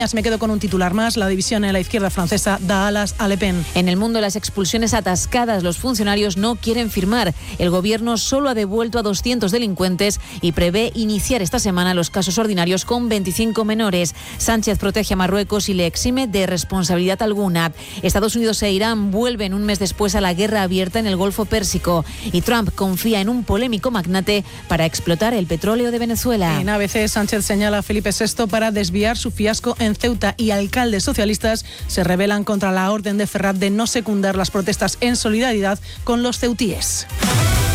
Me quedo con un titular más. La división en la izquierda francesa da alas a Le Pen. En el mundo, las expulsiones atascadas. Los funcionarios no quieren firmar. El gobierno solo ha devuelto a 200 delincuentes y prevé iniciar esta semana los casos ordinarios con 25 menores. Sánchez protege a Marruecos y le exime de responsabilidad alguna. Estados Unidos e Irán vuelven un mes después a la guerra abierta en el Golfo Pérsico. Y Trump confía en un polémico magnate para explotar el petróleo de Venezuela. En ABC, Sánchez señala a Felipe VI para desviar su fiasco en Ceuta, y alcaldes socialistas se rebelan contra la orden de Ferrat de no secundar las protestas en solidaridad con los ceutíes.